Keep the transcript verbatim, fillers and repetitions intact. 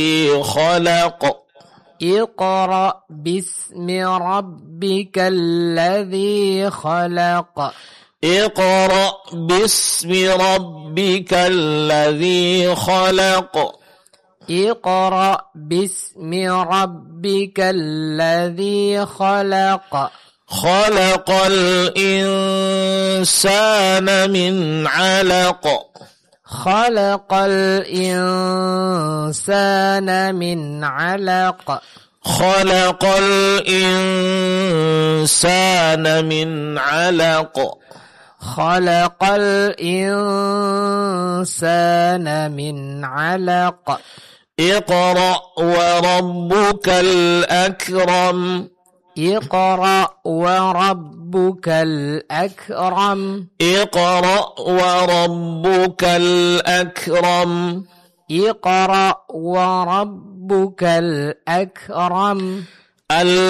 خلق اقرأ باسم ربك الذي خلق اقرأ باسم ربك الذي خلق اقرأ باسم ربك الذي خلق خلق الإنسان من علق خلق الإنسان من علق خلق الإنسان من علق خلق الإنسان من علق اقرأ وربك الأكرم اقرأ وربك الأكرم اقرأ وربك الأكرم اقرأ وربك الأكرم